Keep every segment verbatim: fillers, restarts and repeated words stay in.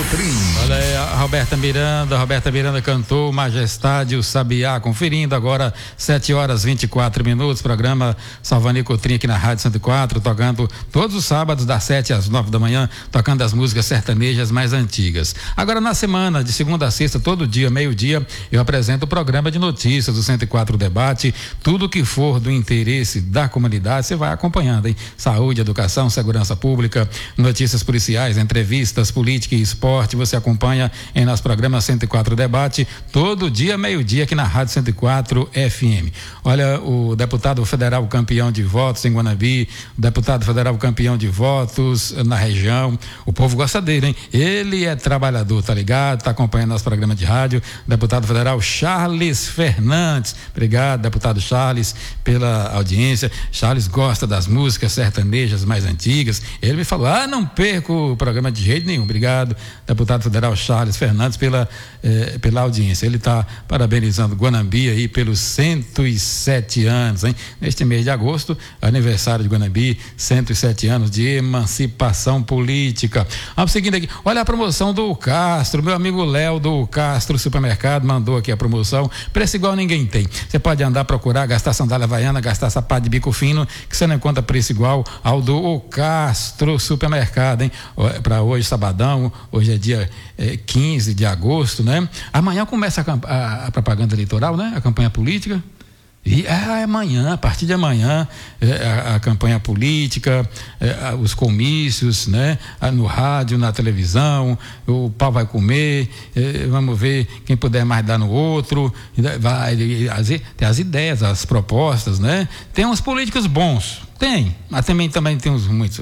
Cotrim. Olha aí, a Roberta Miranda, a Roberta Miranda cantou Majestade, o Sabiá, conferindo agora sete horas vinte e quatro minutos, programa Salvani Cotrim aqui na Rádio cento e quatro, tocando todos os sábados das sete às nove da manhã, tocando as músicas sertanejas mais antigas. Agora na semana, de segunda a sexta, todo dia, meio-dia, eu apresento o programa de notícias do cento e quatro Debate, tudo que for do interesse da comunidade, você vai acompanhando, hein? Saúde, educação, segurança pública, notícias policiais, entrevistas, política e esporte, você acompanha em nosso programa cento e quatro Debate, todo dia, meio-dia, aqui na Rádio cento e quatro F M. Olha, o deputado federal campeão de votos em Guanabi, o deputado federal campeão de votos na região, o povo gosta dele, hein? Ele é trabalhador, tá ligado? Tá acompanhando nosso programa de rádio, deputado federal Charles Fernandes. Obrigado, deputado Charles, pela audiência. Charles gosta das músicas sertanejas mais antigas. Ele me falou, ah, não perco o programa de jeito nenhum. Obrigado, deputado federal Charles Fernandes, pela, eh, pela audiência. Ele está parabenizando Guanabi aí pelos cento e sete anos, hein? Neste mês de agosto, aniversário de Guanabi, cento e sete anos de emancipação política. Vamos seguindo aqui. Olha a promoção do Castro, meu amigo Léo do Castro Supermercado mandou aqui a promoção, preço igual ninguém tem. Você pode andar, procurar, gastar sandália havaiana, gastar sapato de bico fino, que você não encontra preço igual ao do Castro Supermercado, hein? Para hoje, sabadão, hoje é dia eh, quinze de agosto, né? Amanhã começa a, a, a propaganda eleitoral, né? A campanha política. E é amanhã, a partir de amanhã, é, a, a campanha política, é, os comícios, né? No rádio, na televisão, o pau vai comer, é, vamos ver quem puder mais dar no outro, vai, as, tem as ideias, as propostas, né? Tem uns políticos bons, tem, mas também, também tem uns muitos,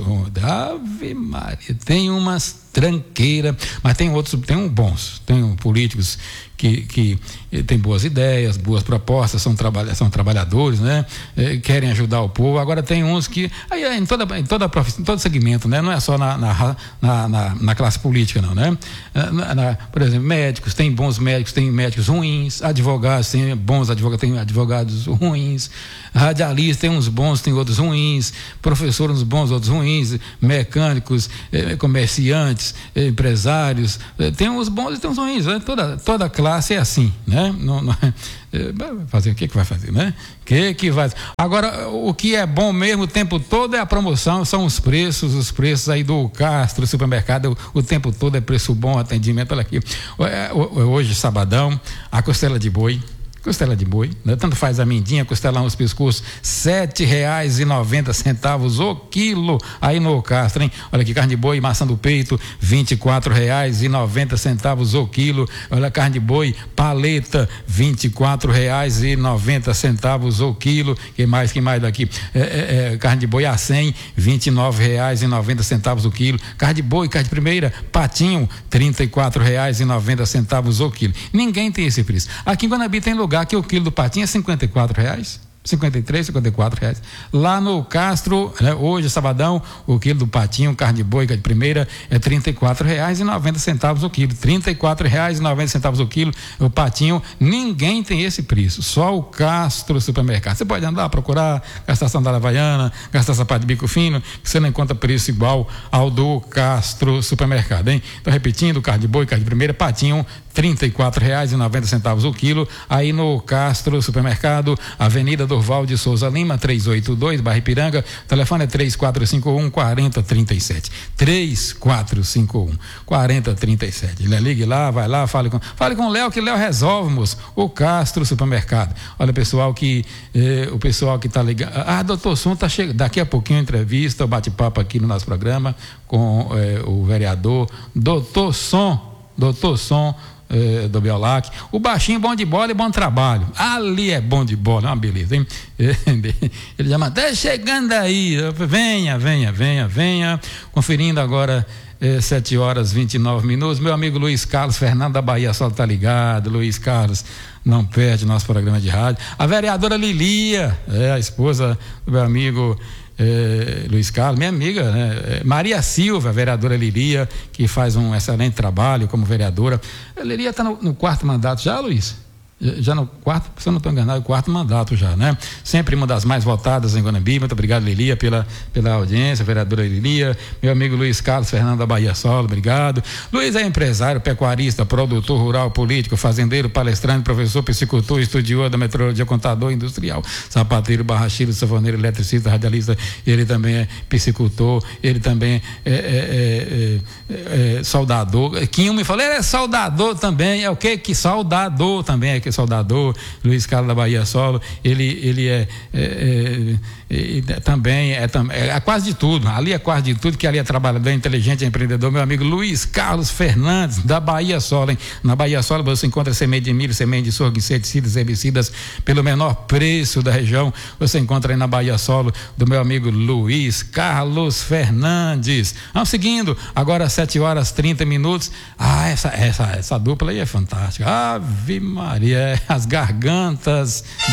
Ave Maria, tem umas tranqueira, mas tem outros, tem um bons, tem um políticos que, que tem boas ideias, boas propostas, são, trabalha, são trabalhadores, né? É, querem ajudar o povo. Agora tem uns que, aí em toda, em toda profissão, em todo segmento, né? Não é só na, na, na, na, na classe política, não, né? Na, na, por exemplo, médicos, tem bons médicos, tem médicos ruins, advogados, tem bons advogados, tem advogados ruins, radialistas, tem uns bons, tem outros ruins, professores uns bons, outros ruins, mecânicos, eh, comerciantes, eh, empresários, eh, tem uns bons e tem uns ruins, né? Toda, toda classe é assim, né? Não, não, fazer o que que vai fazer, né? Que que vai. Agora, o que é bom mesmo o tempo todo é a promoção, são os preços, os preços aí do Castro Supermercado, o, o tempo todo é preço bom, atendimento. Olha aqui, hoje, sabadão, a costela de boi, costela de boi, né? Tanto faz a mindinha, costelão, os pescoços, sete reais e noventa centavos o quilo, aí no Castro, hein? Olha aqui, carne de boi, maçã do peito, vinte e quatro reais e noventa centavos o quilo. Olha, carne de boi, paleta, vinte e quatro reais e noventa centavos o quilo. Que mais, que mais daqui? É, é, é, carne de boi a cem, vinte e nove reais e noventa centavos o quilo. Carne de boi, carne de primeira, patinho, trinta e quatro reais e noventa centavos o quilo. Ninguém tem esse preço. Aqui em Guanabi tem lugar que o quilo do patinho é cinquenta e quatro reais, cinquenta e três, cinquenta e quatro reais. Lá no Castro, né, hoje, sabadão, o quilo do patinho, carne de boi, de primeira, é trinta e quatro reais e noventa centavos o quilo. trinta e quatro reais e noventa centavos o quilo. O patinho, ninguém tem esse preço, só o Castro Supermercado. Você pode andar, procurar, gastar sandália havaiana, gastar sapato de bico fino, que você não encontra preço igual ao do Castro Supermercado, hein? Então, repetindo, carne de boi, carne de primeira, patinho, trinta e quatro reais e noventa centavos o quilo, aí no Castro Supermercado, Avenida Durval de Souza Lima, trezentos e oitenta e dois, bairro Ipiranga, o telefone é três quatro cinco um, quatro zero três sete, três quatro cinco um, quatro zero três sete. Ligue lá, vai lá, fale com, fale com o Léo, que Léo resolve, moço, o Castro Supermercado. Olha, pessoal que, eh, o pessoal que tá ligado, ah, doutor Som tá chegando, daqui a pouquinho entrevista, o bate-papo aqui no nosso programa com eh, o vereador doutor Som, doutor Som, Eh, do Biolac, o baixinho bom de bola e bom trabalho, ali é bom de bola, é uma beleza, hein? Ele já manda, tá chegando aí, venha, venha, venha, venha, conferindo agora eh, sete horas e vinte e nove minutos, meu amigo Luiz Carlos Fernando da Bahia, só tá ligado, Luiz Carlos, não perde nosso programa de rádio, a vereadora Lilia, é a esposa do meu amigo É, Luiz Carlos, minha amiga, né? Maria Silva, vereadora Lilia, que faz um excelente trabalho como vereadora. A Lilia está no, no quarto mandato já, Luiz? já no quarto, se eu não estou enganado, quarto mandato já, né? Sempre uma das mais votadas em Guanambi. Muito obrigado, Lilia, pela, pela audiência, vereadora Lilia. Meu amigo Luiz Carlos Fernando da Bahia Solo, obrigado. Luiz é empresário, pecuarista, produtor rural, político, fazendeiro, palestrante, professor, psicultor, estudioso da metrologia, contador industrial, sapateiro, barracheiro, sanfoneiro, eletricista, radialista. Ele também é psicultor, ele também é, é, é, é, é soldador. Quinho me falou, ele é soldador também. É o que? Que soldador também, é que soldador. Luiz Carlos da Bahia Solo, ele, ele é, é, é, é também é, é, é quase de tudo. Ali é quase de tudo, que ali é trabalhador, inteligente, é empreendedor. Meu amigo Luiz Carlos Fernandes da Bahia Solo, hein? Na Bahia Solo você encontra semente de milho, semente de sorgo, inseticidas, herbicidas pelo menor preço da região. Você encontra aí na Bahia Solo do meu amigo Luiz Carlos Fernandes. Vamos seguindo, agora sete horas trinta minutos. Ah, essa, essa, essa dupla aí é fantástica. Ave Maria, as gargantas